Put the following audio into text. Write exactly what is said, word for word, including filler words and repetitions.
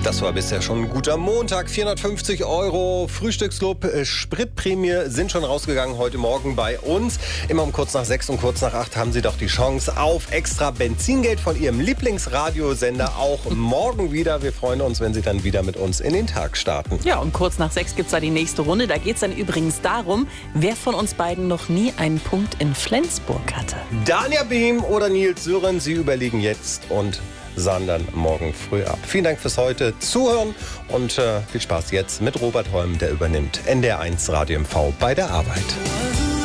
Das war bisher schon ein guter Montag. vierhundertfünfzig Euro Frühstücksclub, äh, Spritprämie sind schon rausgegangen heute Morgen bei uns. Immer um kurz nach sechs und kurz nach acht haben Sie doch die Chance auf extra Benzingeld von Ihrem Lieblingsradiosender. Auch morgen wieder. Wir freuen uns, wenn Sie dann wieder mit uns in den Tag starten. Ja, und kurz nach sechs gibt es da die nächste Runde. Da geht es dann übrigens darum, wer von uns beiden noch nie einen Punkt in Flensburg hatte. Dania Behm oder Nils Sören, Sie überlegen jetzt und sahen dann morgen früh ab. Vielen Dank fürs heute Zuhören und äh, viel Spaß jetzt mit Robert Holm, der übernimmt N D R eins Radio M V bei der Arbeit.